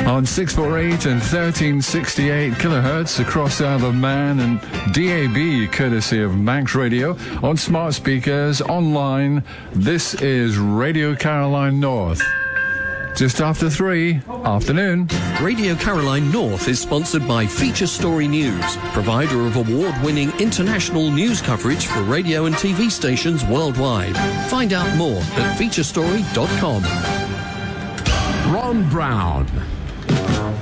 on 648 and 1368 kilohertz across the Isle of Man, and DAB courtesy of Max Radio, on smart speakers, online. This is Radio Caroline North. Just after 3, afternoon. Radio Caroline North is sponsored by Feature Story News, provider of award-winning international news coverage for radio and TV stations worldwide. Find out more at featurestory.com. Ron Brown.